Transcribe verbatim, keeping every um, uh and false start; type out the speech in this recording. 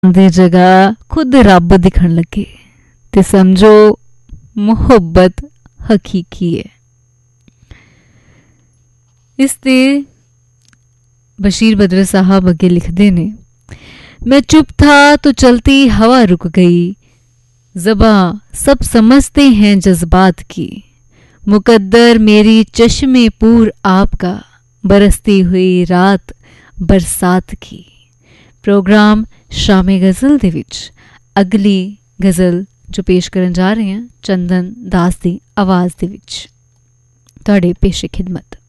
ਦੀ ਜਗ੍ਹਾ ਖੁਦ ਰੱਬ ਦਿਖਣ ਲੱਗੇ ਤੇ ਸਮਝੋ ਮੁਹੱਬਤ ਹਕੀਕੀ ਹੈ। ਇਸ ਤੇ बशीर बद्र साहब अगे लिखते ने, मैं चुप था तो चलती हवा रुक गई, ज़बां सब समझते हैं जज्बात की, मुकद्दर मेरी चश्मे पूर आपका, बरसती हुई रात बरसात की। प्रोग्राम शामे गज़ल दे विच अगली गज़ल जो पेश करन जा रहे हैं चंदन दास दी आवाज़ दे विच तुहाडे पेशे खिदमत।